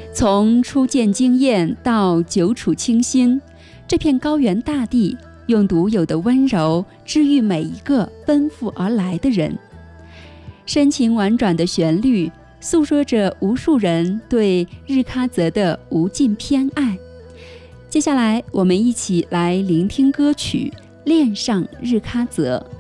从初见惊艳到久处清新，这片高原大地用独有的温柔治愈每一个奔赴而来的人。深情婉转的旋律诉说着无数人对日喀则的无尽偏爱。接下来我们一起来聆听歌曲《恋上日喀则》。